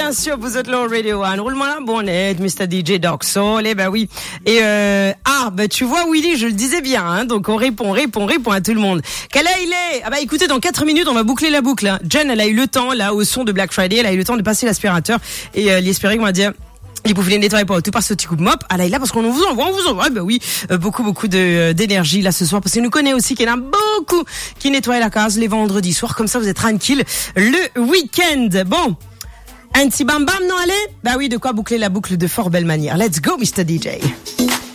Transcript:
bien sûr, vous êtes là au Radio One. Roulement la bonnette, Mr. DJ Doc Soul, eh ben oui. Et tu vois Willy, je le disais bien, hein, donc on répond à tout le monde. Quelle heure il est? Ah bah écoutez, dans 4 minutes, on va boucler la boucle. Hein. Jen, elle a eu le temps, là, au son de Black Friday, elle a eu le temps de passer l'aspirateur. Et l'aspirateur m'a dit... Et vous voulez nettoyer pas tout par ce petit coup de mop. Ah là, parce qu'on vous envoie. Bah oui, beaucoup d'énergie là ce soir. Parce qu'il nous connaît aussi qu'il y en a beaucoup qui nettoient la case les vendredis soirs. Comme ça, vous êtes tranquille le week-end. Bon. Un petit bam bam, non allez? Bah oui, de quoi boucler la boucle de fort belle manière. Let's go, Mr. DJ.